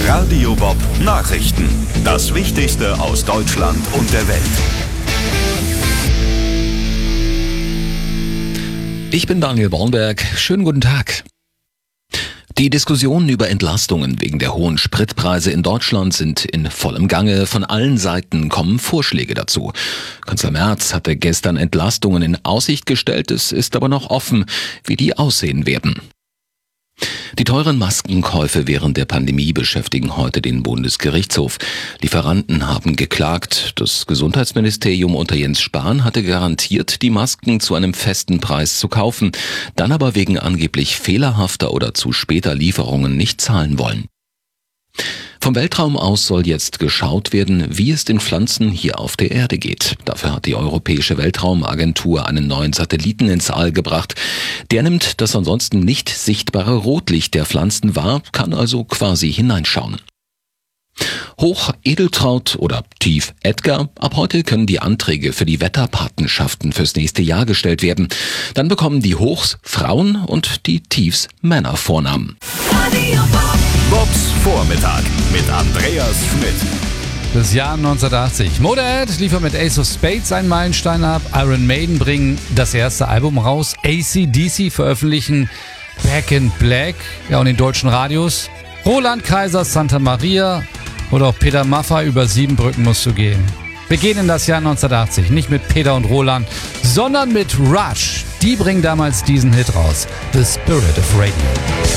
Radio Bob Nachrichten. Das Wichtigste aus Deutschland und der Welt. Ich bin Daniel Bornberg. Schönen guten Tag. Die Diskussionen über Entlastungen wegen der hohen Spritpreise in Deutschland sind in vollem Gange. Von allen Seiten kommen Vorschläge dazu. Kanzler Merz hatte gestern Entlastungen in Aussicht gestellt. Es ist aber noch offen, wie die aussehen werden. Die teuren Maskenkäufe während der Pandemie beschäftigen heute den Bundesgerichtshof. Lieferanten haben geklagt. Das Gesundheitsministerium unter Jens Spahn hatte garantiert, die Masken zu einem festen Preis zu kaufen, dann aber wegen angeblich fehlerhafter oder zu später Lieferungen nicht zahlen wollen. Vom Weltraum aus soll jetzt geschaut werden, wie es den Pflanzen hier auf der Erde geht. Dafür hat die Europäische Weltraumagentur einen neuen Satelliten ins All gebracht. Der nimmt das ansonsten nicht sichtbare Rotlicht der Pflanzen wahr, kann also quasi hineinschauen. Hoch Edeltraud oder Tief Edgar. Ab heute können die Anträge für die Wetterpatenschaften fürs nächste Jahr gestellt werden. Dann bekommen die Hochs Frauen und die Tiefs Männer Vornamen. Bobs Vormittag mit Andreas Schmidt. Das Jahr 1980. Motorhead liefert mit Ace of Spades einen Meilenstein ab. Iron Maiden bringen das erste Album raus. AC/DC veröffentlichen Back in Black. Ja, und in deutschen Radios Roland Kaiser, Santa Maria oder auch Peter Maffay, über 7 Brücken musst du gehen. Wir gehen in das Jahr 1980. Nicht mit Peter und Roland, sondern mit Rush. Die bringen damals diesen Hit raus. The Spirit of Radio.